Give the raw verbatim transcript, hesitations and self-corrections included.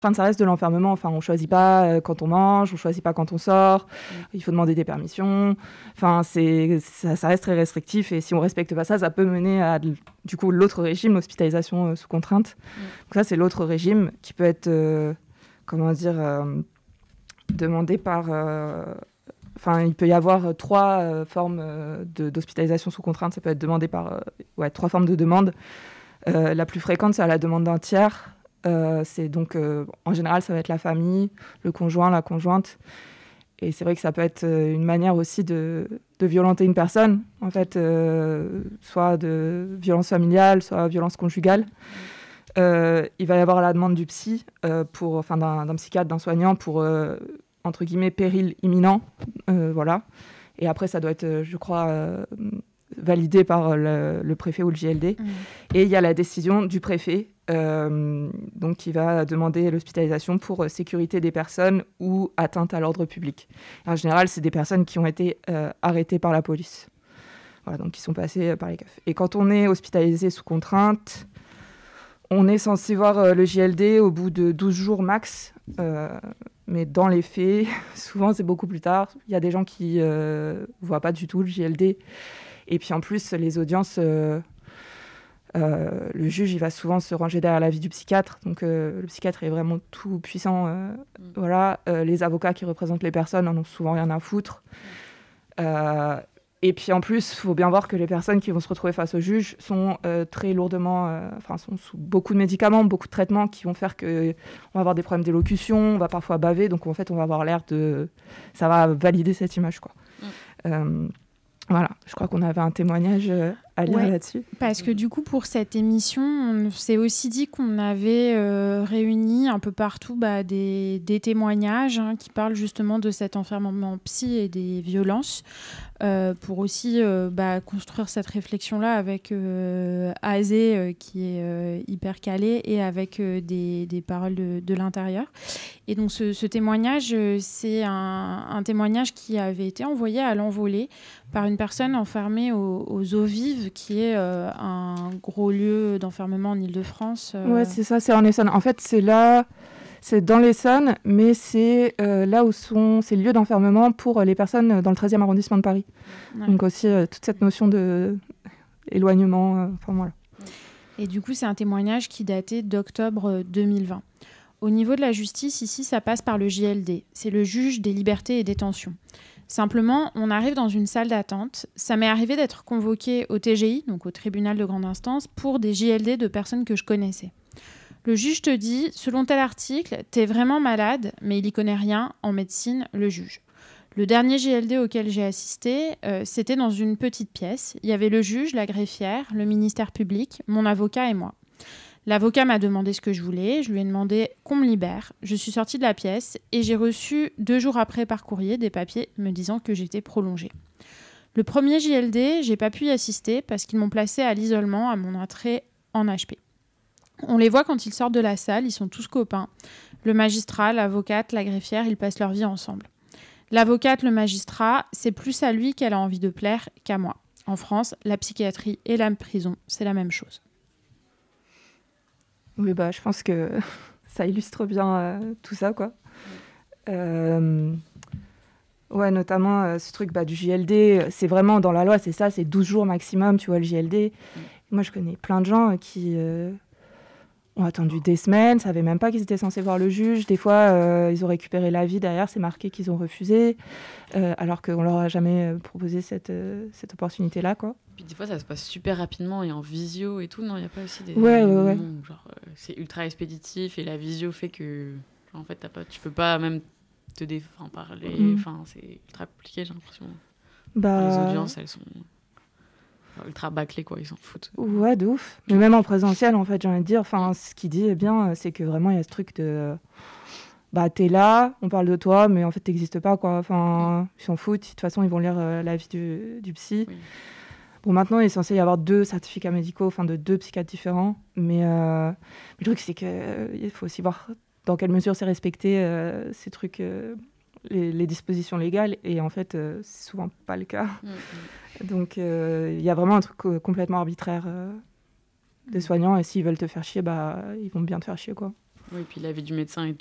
Enfin, ça reste de l'enfermement. Enfin, on ne choisit pas euh, quand on mange, on ne choisit pas quand on sort. Mmh. Il faut demander des permissions. Enfin, c'est, ça, ça reste très restrictif. Et si on ne respecte pas ça, ça peut mener à, du coup, l'autre régime, l'hospitalisation euh, sous contrainte. Mmh. Donc ça, c'est l'autre régime qui peut être, euh, comment dire, euh, demandé par... Euh, Enfin, il peut y avoir trois euh, formes euh, de, d'hospitalisation sous contrainte. Ça peut être demandé par... Euh, ouais, trois formes de demande. Euh, la plus fréquente, c'est à la demande d'un tiers. Euh, c'est donc, euh, en général, ça va être la famille, le conjoint, la conjointe. Et c'est vrai que ça peut être euh, une manière aussi de, de violenter une personne, en fait, euh, soit de violence familiale, soit violence conjugale. Euh, il va y avoir la demande du psy, euh, pour, enfin, d'un, d'un psychiatre, d'un soignant, pour... Euh, entre guillemets, péril imminent, euh, voilà. Et après, ça doit être, je crois, euh, validé par le, le préfet ou le J L D. Mmh. Et il y a la décision du préfet, euh, donc qui va demander l'hospitalisation pour sécurité des personnes ou atteinte à l'ordre public. Et en général, c'est des personnes qui ont été euh, arrêtées par la police. Voilà, donc qui sont passées par les C A F. Et quand on est hospitalisé sous contrainte, on est censé voir euh, le J L D au bout de douze jours max. Euh, Mais dans les faits, souvent, c'est beaucoup plus tard. Il y a des gens qui ne euh, voient pas du tout le J L D. Et puis, en plus, les audiences, euh, euh, le juge, il va souvent se ranger derrière l'avis du psychiatre. Donc, euh, le psychiatre est vraiment tout puissant. Euh, mmh. Voilà. Euh, les avocats qui représentent les personnes en ont souvent rien à foutre. Mmh. Euh, et puis, en plus, il faut bien voir que les personnes qui vont se retrouver face au juge sont euh, très lourdement... Enfin, euh, sont sous beaucoup de médicaments, beaucoup de traitements qui vont faire qu'on va avoir des problèmes d'élocution, on va parfois baver. Donc, en fait, on va avoir l'air de... Ça va valider cette image, quoi. Mmh. Euh, voilà. Je crois qu'on avait un témoignage à lire ouais, là-dessus. Parce que du coup, pour cette émission, on s'est aussi dit qu'on avait euh, réuni un peu partout bah, des, des témoignages hein, qui parlent justement de cet enfermement psy et des violences. Euh, pour aussi euh, bah, construire cette réflexion-là avec euh, Azé, euh, qui est euh, hyper calé, et avec euh, des, des paroles de, de l'intérieur. Et donc, ce, ce témoignage, euh, c'est un, un témoignage qui avait été envoyé à l'envolée par une personne enfermée aux, aux Eaux Vives, qui est euh, un gros lieu d'enfermement en Île-de-France. Euh... Ouais, c'est ça, c'est en Essonne. En fait, c'est là... C'est dans l'Essonne, mais c'est euh, là où sont ces lieux d'enfermement pour les personnes dans le treizième arrondissement de Paris. Ouais. Donc aussi, euh, toute cette notion d'éloignement. Euh, enfin, voilà. Et du coup, c'est un témoignage qui datait d'octobre deux mille vingt. Au niveau de la justice, ici, ça passe par le J L D. C'est le juge des libertés et détentions. Simplement, on arrive dans une salle d'attente. Ça m'est arrivé d'être convoquée au T G I, donc au tribunal de grande instance, pour des J L D de personnes que je connaissais. Le juge te dit, selon tel article, t'es vraiment malade, mais il y connaît rien en médecine, le juge. Le dernier J L D auquel j'ai assisté, euh, c'était dans une petite pièce. Il y avait le juge, la greffière, le ministère public, mon avocat et moi. L'avocat m'a demandé ce que je voulais, je lui ai demandé qu'on me libère. Je suis sortie de la pièce et j'ai reçu deux jours après par courrier des papiers me disant que j'étais prolongée. Le premier J L D, j'ai pas pu y assister parce qu'ils m'ont placée à l'isolement à mon entrée en H P. On les voit quand ils sortent de la salle, ils sont tous copains. Le magistrat, l'avocate, la greffière, ils passent leur vie ensemble. L'avocate, le magistrat, c'est plus à lui qu'elle a envie de plaire qu'à moi. En France, la psychiatrie et la prison, c'est la même chose. Oui, bah, je pense que ça illustre bien euh, tout ça, quoi. Euh... Ouais, notamment euh, ce truc bah, du J L D, c'est vraiment dans la loi, c'est ça, c'est douze jours maximum, tu vois, le J L D. Mmh. Moi, je connais plein de gens qui... Euh... ont attendu des semaines, ne savaient même pas qu'ils étaient censés voir le juge. Des fois, euh, ils ont récupéré l'avis. Derrière, c'est marqué qu'ils ont refusé, euh, alors qu'on leur a jamais proposé cette, euh, cette opportunité-là, quoi. Puis des fois, ça se passe super rapidement et en visio et tout. Non, il n'y a pas aussi des, ouais, des ouais, moments ouais. où genre, euh, c'est ultra expéditif et la visio fait que genre, en fait, t'as pas, tu peux pas même te dé- parler. Enfin, mm. C'est ultra compliqué, j'ai l'impression. Bah... Les audiences, elles sont... ultra bâclés, quoi, ils s'en foutent. Ouais, de ouf. Mais même en présentiel, en fait, j'ai envie de dire, enfin, ce qu'il dit, eh bien, c'est que vraiment, il y a ce truc de... Bah, t'es là, on parle de toi, mais en fait, t'existes pas, quoi. Enfin, ils s'en foutent. De toute façon, ils vont lire euh, l'avis du, du psy. Oui. Bon, maintenant, il est censé y avoir deux certificats médicaux, enfin, de deux psychiatres différents. Mais euh, le truc, c'est qu'il euh, faut aussi voir dans quelle mesure c'est respecté, euh, ces trucs... Euh, Les, les dispositions légales, et en fait, euh, c'est souvent pas le cas. Mmh. Donc, il euh, y a vraiment un truc euh, complètement arbitraire euh, des soignants, et s'ils veulent te faire chier, bah, ils vont bien te faire chier, quoi. Oui, puis l'avis du médecin est